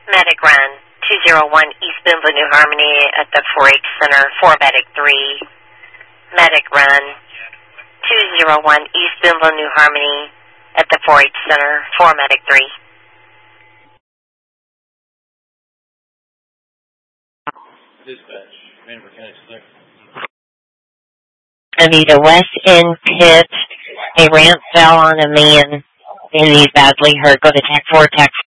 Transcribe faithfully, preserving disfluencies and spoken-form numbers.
Medic Run, two zero one East Boonville, New Harmony at the four H Center, for Medic three. Medic Run, two zero one East Boonville, New Harmony at the four H Center, for Medic three. Dispatch, Vanderbilt County six. Anita, West End Pit, a ramp fell on a man and he's badly hurt. Go to Tech four, Tech